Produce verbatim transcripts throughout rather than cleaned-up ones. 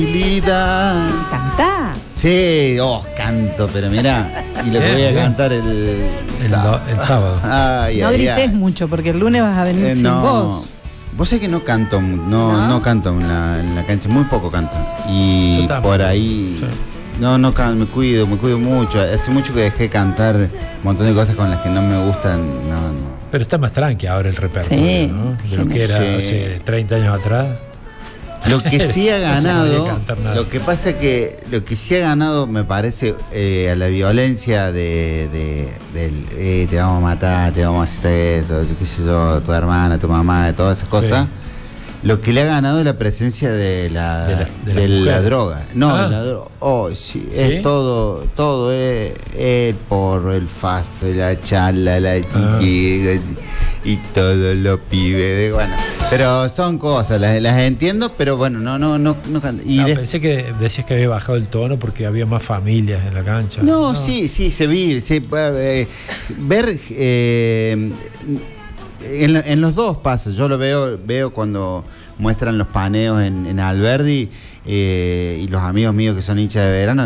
Cantá. Sí, oh, canto, pero mirá. Y lo que voy a cantar el, el sábado. El sábado. Ay, no ay, grites ay. mucho, porque el lunes vas a venir Eh, sin no. voz. Vos sabés que no canto, no, ¿No? no canto en la, en la cancha, muy poco canto. Y por ahí, sí. no, no can- me cuido, me cuido mucho. Hace mucho que dejé de cantar un montón de cosas con las que no me gustan, no, no. Pero está más tranqui ahora el repertorio, Sí. ¿no? De lo que era Sí. hace treinta años atrás. Lo que sí ha No se podía ganado, cantar nada. lo que pasa es que lo que sí ha ganado, me parece, eh, a la violencia de, de del eh, te vamos a matar, te vamos a hacer esto, qué sé yo, tu hermana, tu mamá, de todas esas cosas. Lo que le ha ganado es la presencia de la, De la- de de las la mujeres. droga. No, Ah. de la droga. Oh, sí, ¿Sí? es todo, todo es el porro, el faso, la chala, la chiquilla y todos los pibes. De, bueno, pero son cosas, las, las entiendo, pero bueno, no, no, no, no canto. Y No, de- pensé que decías que había bajado el tono porque había más familias en la cancha. No, sí, sí, se vive. Se, eh, ver eh, en, lo- en los dos pasa. Yo lo veo veo cuando muestran los paneos en, en Alberdi eh, y los amigos míos que son hinchas de verano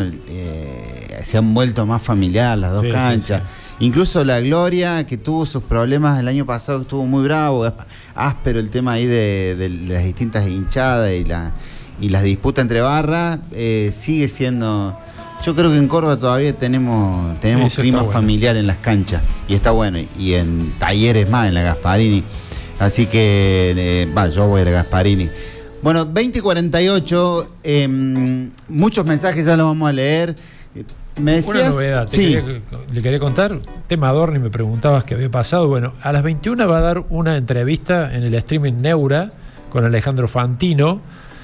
eh, se han vuelto más familiar las dos Sí, sí, canchas. sí. Incluso la Gloria, que tuvo sus problemas el año pasado, estuvo muy bravo, áspero el tema ahí de, de las distintas hinchadas y, la, y las disputas entre barras, eh, sigue siendo... Yo creo que en Córdoba todavía tenemos tenemos Eso clima está bueno. familiar en las canchas, y está bueno, y en Talleres más, en la Gasparini. Así que, eh, va, yo voy a la Gasparini. Bueno, veinte cuarenta y ocho, eh, muchos mensajes ya los vamos a leer. Me decías, Una novedad, te sí. quería- le quería contar, tema Adorni, me preguntabas qué había pasado. Bueno, a las veintiuna va a dar una entrevista en el streaming Neura con Alejandro Fantino.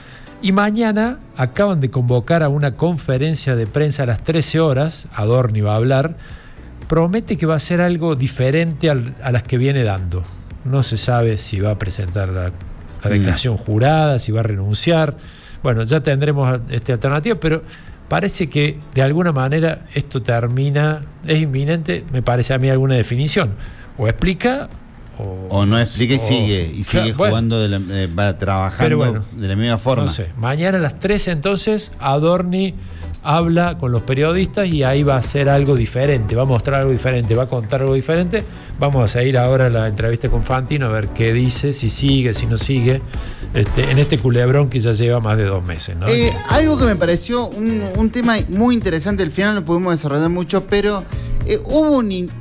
Y mañana acaban de convocar a una conferencia de prensa a las trece horas. Adorni va a hablar. Promete que va a ser algo diferente al- a las que viene dando. No se sabe si va a presentar la, la declaración jurada, si va a renunciar. Bueno, ya tendremos este alternativa, pero parece que de alguna manera esto termina, es inminente, me parece a mí alguna definición. O explica o, O no explica y o- sigue, y sigue Claro, bueno, jugando, de la, eh, va trabajando Pero bueno, de la misma forma. no sé, mañana a las trece entonces Adorni habla con los periodistas y ahí va a hacer algo diferente, va a mostrar algo diferente, va a contar algo diferente. Vamos a seguir ahora la entrevista con Fantino a ver qué dice, si sigue, si no sigue, este, en este culebrón que ya lleva más de dos meses, ¿no? Eh, algo que me pareció un, un tema muy interesante, al final no pudimos desarrollar mucho, pero eh, hubo un... in-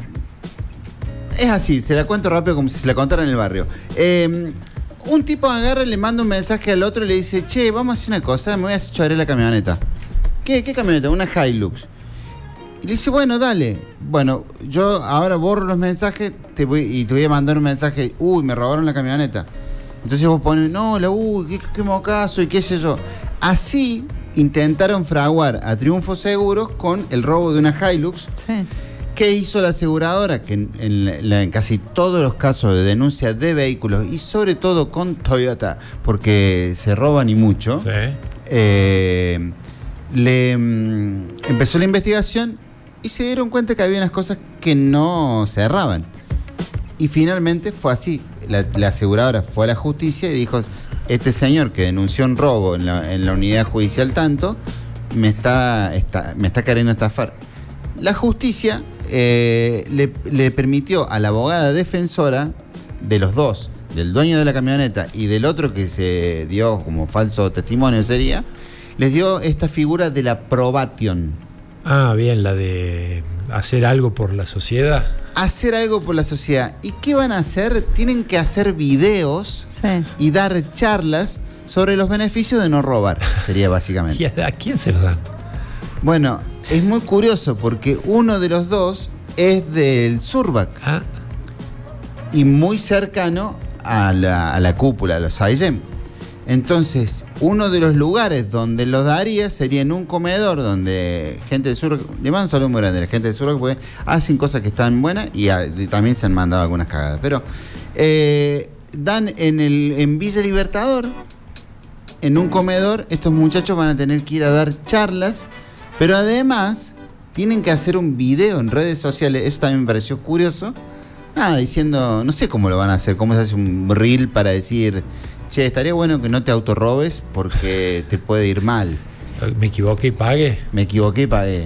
Es así, se la cuento rápido como si se la contara en el barrio. Eh, un tipo agarra, le manda un mensaje al otro y le dice, che, vamos a hacer una cosa, me voy a echar la camioneta. ¿Qué, qué camioneta? Una Hilux. Y le dice, bueno, dale. Bueno, yo ahora borro los mensajes te voy, y te voy a mandar un mensaje, uy, me robaron la camioneta. Entonces vos pones, no, la uy, qué, qué mocazo y qué sé yo. Así intentaron fraguar a Triunfo Seguros con el robo de una Hilux. Sí. ¿Qué hizo la aseguradora? Que en, en la- en casi todos los casos de denuncia de vehículos, y sobre todo con Toyota, porque se roban y mucho, Sí. eh, le mm, empezó la investigación y se dieron cuenta que había unas cosas que no cerraban. Y finalmente fue así. La, la aseguradora fue a la justicia y dijo, este señor que denunció un robo en la, en la unidad judicial tanto, me está, está, me está queriendo estafar. La justicia eh, le, le permitió a la abogada defensora de los dos, del dueño de la camioneta y del otro que se dio como falso testimonio sería, les dio esta figura de la probation. Ah, bien, la de hacer algo por la sociedad. Hacer algo por la sociedad. ¿Y qué van a hacer? Tienen que hacer videos Sí. y dar charlas sobre los beneficios de no robar, sería básicamente. ¿Y a, a quién se los dan? Bueno, es muy curioso porque uno de los dos es del Surbac Ah, y muy cercano a la, a la cúpula, a los Aillem. Entonces, uno de los lugares donde los daría sería en un comedor donde gente del Surbac, le mando un saludo muy grande a la gente del Surbac porque hacen cosas que están buenas y, a, y también se han mandado algunas cagadas. Pero eh, dan en, el, en Villa Libertador, en un comedor, estos muchachos van a tener que ir a dar charlas, pero además tienen que hacer un video en redes sociales. Eso también me pareció curioso. Nada, diciendo, no sé cómo lo van a hacer, cómo se hace un reel para decir, che, estaría bueno que no te autorrobes porque te puede ir mal. Me equivoqué y pagué. Me equivoqué y pagué.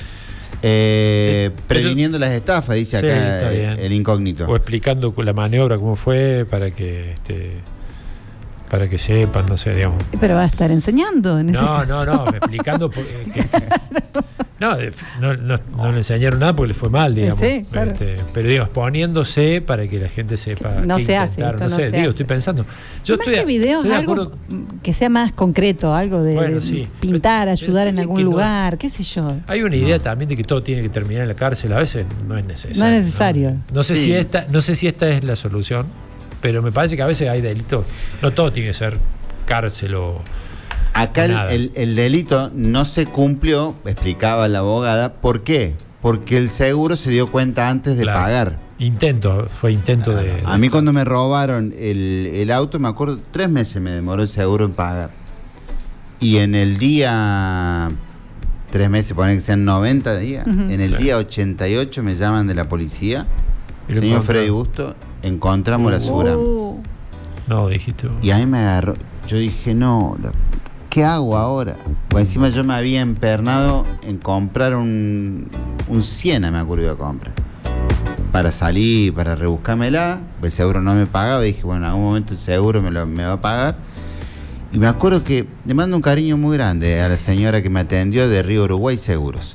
Eh, Pero, previniendo las estafas, dice sí, acá el, el incógnito. O explicando la maniobra, cómo fue, para que este, para que sepan, no sé, digamos. Pero va a estar enseñando en ese No, caso. no, no, explicando. Por, que, no, no, no, no le enseñaron nada porque le fue mal, digamos. Sí, claro. Este, pero digamos, poniéndose para que la gente sepa. No qué se hace, intentaron. esto No no sé, se digo, hace. estoy pensando. Yo Más estoy, que videos, estoy de algo acuerdo. que sea más concreto, algo de Bueno, sí. pintar, Pero- ayudar pero en es algún que no- lugar, qué sé yo. Hay una idea también de que todo tiene que terminar en la cárcel. A veces no es necesario. No es necesario. No, No sé Sí. si esta, no sé si esta es la solución, pero me parece que a veces hay delitos. No todo tiene que ser cárcel o. Acá el, Nada. el- el delito no se cumplió, explicaba la abogada. ¿Por qué? Porque el seguro se dio cuenta antes de Claro. pagar. Intento, fue intento de. A mí cuando me robaron el, el auto, me acuerdo, tres meses me demoró el seguro en pagar. Y en el día, tres meses, ponen que sean noventa días, Ujú. en el Sí. día ochenta y ocho me llaman de la policía. Y lo Señor encontraron. Freddy Busto, encontramos la Suram. Uh, No, dijiste. vos. Y a mí me agarró, yo dije, no, la- ¿qué hago ahora? Pues encima yo me había empernado en comprar un, un Siena, me acuerdo de comprar. Para salir, para rebuscármela, el seguro no me pagaba, y dije, bueno, en algún momento el seguro me, lo, me va a pagar. Y me acuerdo que le mando un cariño muy grande a la señora que me atendió de Río Uruguay Seguros.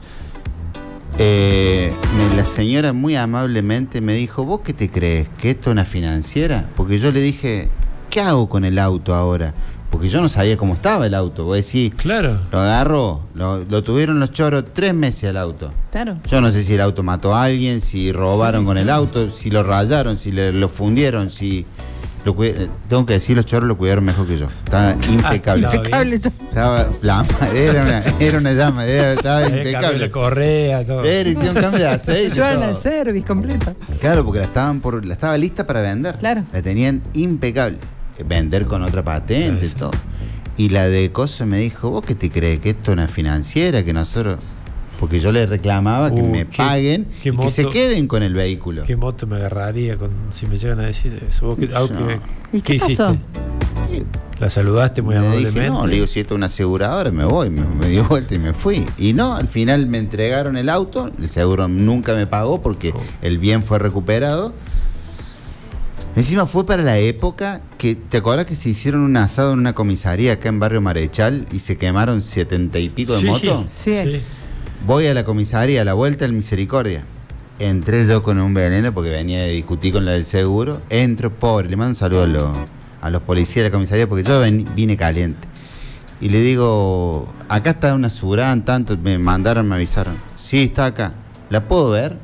Eh, me- la señora muy amablemente me dijo, ¿vos qué te crees? ¿Que esto es una financiera? Porque yo le dije, ¿qué hago con el auto ahora? Porque yo no sabía cómo estaba el auto. Vos decís, Claro. lo agarró, lo, lo tuvieron los choros tres meses el auto. claro. Yo no sé si el auto mató a alguien, si robaron con el auto, si lo rayaron, si le, lo fundieron, si... Lo cu- eh, tengo que decir, los choros lo cuidaron mejor que yo. Estaba impecable. estaba Impecable todo. Estaba flama, era una, era una llama, era- estaba Había cambiado impecable. la correa, todo. Era, hicieron cambio de aceite. Llevaron todo. al service completo. Claro, porque la estaban por, la estaba lista para vender. Claro. La tenían impecable. Vender con otra patente y Sí, sí. todo. Y la de Cosa me dijo, ¿vos qué te crees? ¿Que esto es una financiera? Que nosotros... Porque yo le reclamaba que Uh, me qué- paguen qué y que se moto- queden con el vehículo. ¿Qué moto me agarraría con, si me llegan a decir eso? ¿Vos qué, ah, Yo- qué- ¿Y qué hiciste? pasó? ¿La saludaste muy Le amablemente? dije, no, le digo, si esto es una aseguradora, me voy. Me, me dio vuelta y me fui. Y no, al final me entregaron el auto. El seguro nunca me pagó porque Oh. el bien fue recuperado. Encima fue para la época que, ¿te acuerdas que se hicieron un asado en una comisaría acá en Barrio Marechal y se quemaron setenta y pico de Sí, motos? Sí. Voy a la comisaría, a la vuelta al Misericordia. Entré yo con un veneno porque venía de discutir con la del seguro. Entro, pobre, le mando un saludo a los, a los policías de la comisaría porque yo ven- vine caliente. Y le digo, acá está una Surán, tanto, me mandaron, me avisaron. Sí, está acá. ¿La puedo ver?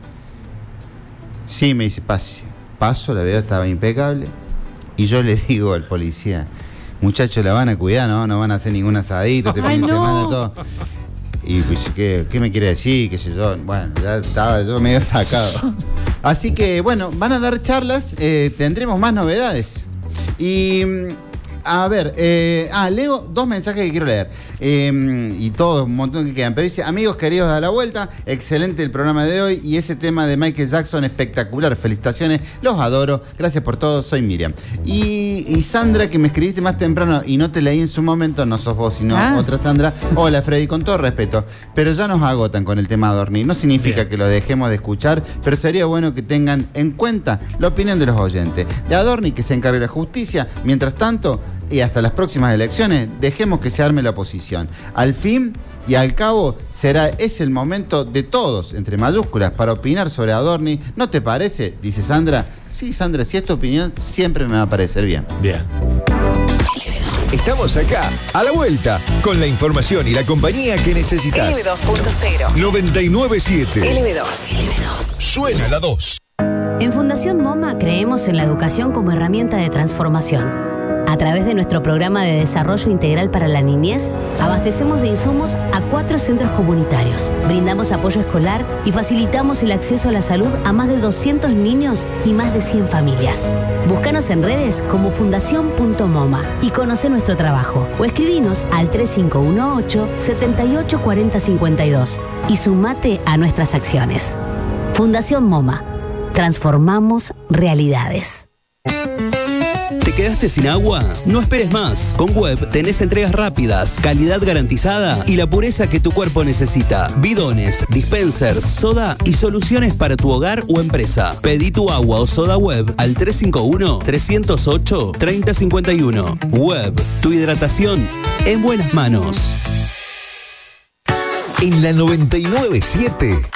Sí, me dice, pase. Paso, la veo, estaba impecable. Y yo le digo al policía, muchachos, la van a cuidar, ¿no? No van a hacer ningún asadito, este Ay, fin de no. semana, todo. Y pues, ¿qué, ¿qué me quiere decir? ¿Qué sé yo? Bueno, ya estaba yo medio sacado. Así que, bueno, van a dar charlas, eh, tendremos más novedades. Y, mm, a ver, eh, ah, leo dos mensajes que quiero leer. Eh, y todos, un montón que quedan. Pero dice, amigos queridos, a la vuelta, excelente el programa de hoy. Y ese tema de Michael Jackson, espectacular. Felicitaciones, los adoro. Gracias por todo, soy Miriam. Y, y Sandra, que me escribiste más temprano y no te leí en su momento, no sos vos, sino Ah. otra Sandra. Hola, Freddy, con todo respeto. Pero ya nos agotan con el tema Adorni. No significa Bien. que lo dejemos de escuchar, pero sería bueno que tengan en cuenta la opinión de los oyentes. De Adorni, que se encargue la justicia. Mientras tanto, y hasta las próximas elecciones, dejemos que se arme la oposición. Al fin y al cabo, será ese el momento de todos, entre mayúsculas, para opinar sobre Adorni. ¿No te parece? Dice Sandra. Sí, Sandra, si es tu opinión, siempre me va a parecer bien. Bien. Estamos acá, a la vuelta, con la información y la compañía que necesitas. L B dos punto cero. noventa y nueve siete. L B dos. Suena la dos. En Fundación MoMA creemos en la educación como herramienta de transformación. A través de nuestro programa de desarrollo integral para la niñez, abastecemos de insumos a cuatro centros comunitarios, brindamos apoyo escolar y facilitamos el acceso a la salud a más de doscientos niños y más de cien familias. Búscanos en redes como fundación punto moma y conoce nuestro trabajo o escribinos al tres cinco uno ocho, siete ocho cuatro cero cinco dos y sumate a nuestras acciones. Fundación MoMA. Transformamos realidades. Te quedaste sin agua? No esperes más. Con Web tenés entregas rápidas, calidad garantizada y la pureza que tu cuerpo necesita. Bidones, dispensers, soda y soluciones para tu hogar o empresa. Pedí tu agua o soda Web al tres cinco uno, tres cero ocho, tres cero cinco uno. Web, tu hidratación en buenas manos. En la noventa y nueve punto siete